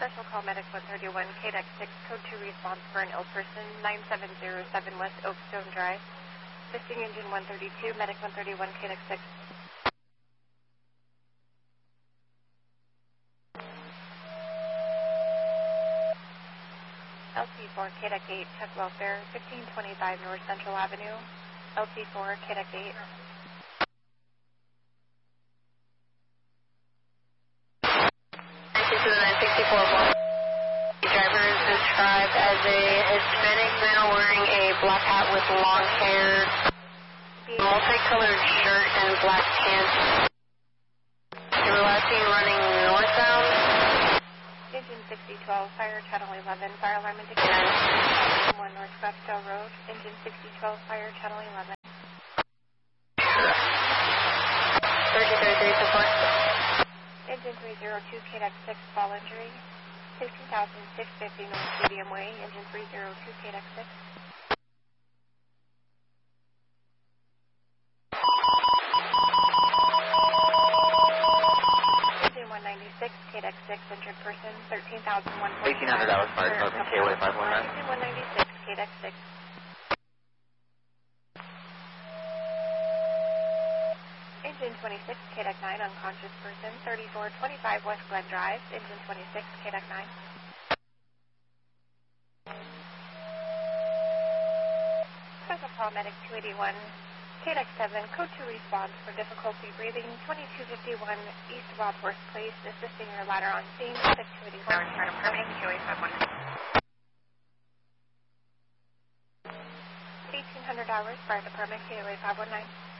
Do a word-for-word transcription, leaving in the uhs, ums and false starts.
Special call medic one thirty-one, K D E X six, code two response for an ill person, nine seven zero seven West Oakstone Drive. Assisting engine one thirty-two, medic one thirty-one, K D E X six. L C four, K D E X eight, check welfare, fifteen twenty-five North Central Avenue. L C four, K D E X eight. nine sixty-four, the driver is described as a Hispanic male wearing a black hat with long hair, multicolored shirt, and black pants. They were last seen running northbound. Engine sixty twelve, fire channel eleven, fire alarm indicator one North Scottsdale Road. Engine sixty twelve, fire channel eleven. thirty-three three support. Engine three zero two, K D E X six, fall injury. sixteen thousand six hundred fifty North Stadium Way. Engine three zero two, K D E X six. Engine one ninety-six, K D E X six, injured person, thirteen thousand one hundred forty-five. eighteen hundred dollars fire department, K Y five one nine. Engine one ninety-six, K D E X six. Engine twenty-six, K D E X nine, unconscious person, thirty-four twenty-five West Glen Drive. Engine twenty-six, K D E X nine. Special call medic two eighty-one, K D E X seven, code two response for difficulty breathing, twenty-two fifty-one East Wild Horse Place, assisting your ladder on scene, K D E X two eighty-one. Fire department, K Y five one nine. eighteen hundred dollars, fire department, K Y five one nine.